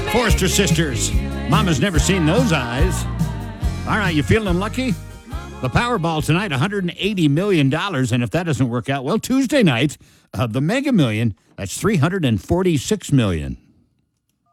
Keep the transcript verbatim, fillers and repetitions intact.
Forrester Sisters. Mama's never seen those eyes. All right, you feeling lucky? The Powerball tonight, one hundred eighty million dollars. And if that doesn't work out, well, Tuesday night, uh, the Mega Million, that's three hundred forty-six million dollars.